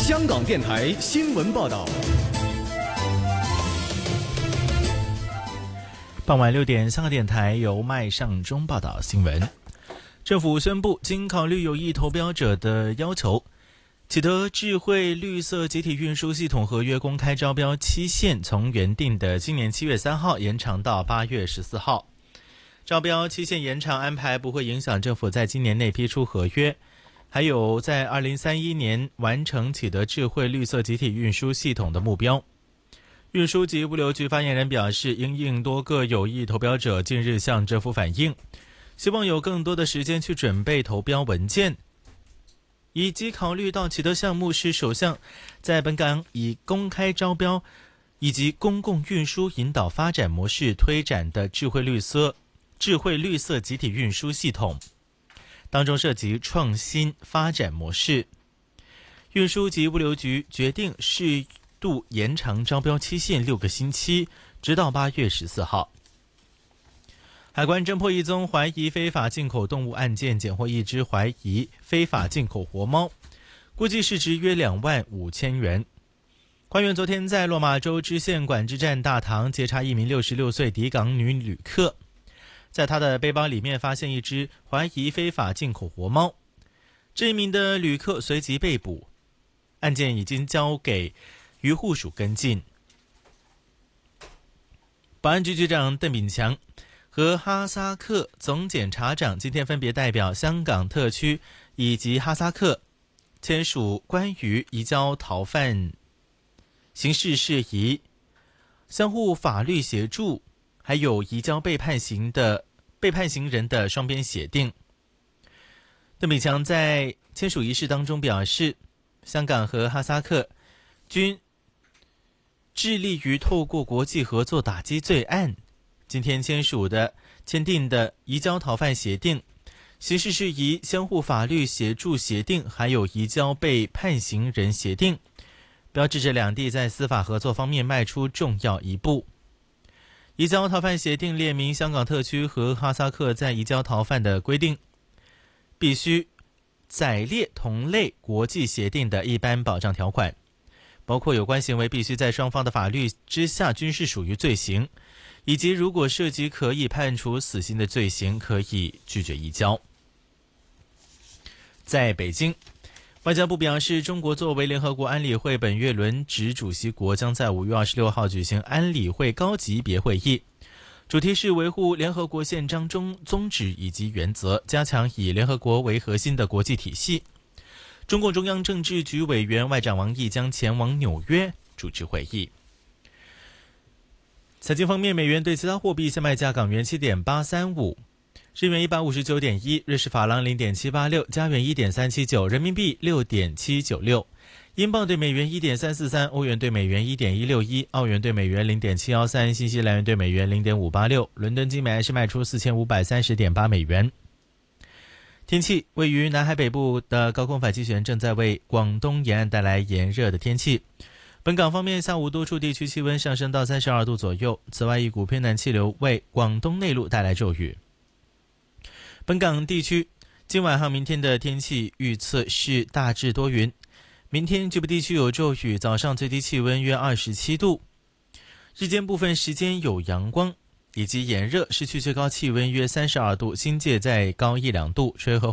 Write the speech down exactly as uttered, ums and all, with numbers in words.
香港电台新闻报道。 傍晚六点，香港电台由麦尚中报道新闻。政府宣布，经考虑有意投标者的要求，启德智慧绿色集体运输系统合约公开招标期限从原定的今年七月三号延长到八月十四号。招标期限延长安排不会影响政府在今年内批出合约，还有在二零三一年完成启德智慧绿色集体运输系统的目标。运输及物流局发言人表示，因应多个有意投标者近日向政府反映，希望有更多的时间去准备投标文件，以及考虑到启德项目是首项在本港以公开招标以及公共运输引导发展模式推展的智慧绿色智慧绿色集体运输系统，当中涉及创新发展模式。运输及物流局决定适度延长招标期限六个星期，直到八月十四号。海关侦破一宗怀疑非法进口动物案件，检获一只怀疑非法进口活猫，估计市值约两万五千元。官员昨天在落马洲支线管制站大堂截查一名六十六岁抵港女旅客，在她的背包里面发现一只怀疑非法进口活猫，这一名的旅客随即被捕，案件已经交给渔护署跟进。保安局局长邓炳强和哈萨克总检察长今天分别代表香港特区以及哈萨克签署关于移交逃犯刑事事宜、相互法律协助，还有移交被判刑的被判刑人的双边协定。邓炳强在签署仪式当中表示，香港和哈萨克均致力于透过国际合作打击罪案。今天签署的签订的移交逃犯协定、刑事事宜相互法律协助协定，还有移交被判刑人协定，标志着两地在司法合作方面迈出重要一步。移交逃犯协定列明香港特区和哈萨克在移交逃犯的规定，必须载列同类国际协定的一般保障条款，包括有关行为必须在双方的法律之下均是属于罪行，以及如果涉及可以判处死刑的罪行，可以拒绝移交。在北京，外交部表示，中国作为联合国安理会本月轮值主席国，将在五月二十六号举行安理会高级别会议，主题是维护联合国宪章中宗旨以及原则，加强以联合国为核心的国际体系。中共中央政治局委员外长王毅将前往纽约主持会议。财经方面，美元对其他货币现卖价：港元 七点八三五， 日元 一百五十九点一， 瑞士法郎 零点七八六， 加元 一点三七九， 人民币 六点七九六， 英镑对美元 一点三四三， 欧元对美元 一点一六一， 澳元对美元 零点七一三， 新西兰元对美元 零点五八六。 伦敦金每安士卖出 四千五百三十点八美元。天气，位于南海北部的高空反气旋正在为广东沿岸带来炎热的天气。本港方面，下午多处地区气温上升到三十二度左右。此外，一股偏南气流为广东内陆带来骤雨。本港地区今晚和明天的天气预测是大致多云，明天局部地区有骤雨，早上最低气温约二十七度，日间部分时间有阳光以及炎热，市区最高气温约三十二度，新界再高一两度，吹和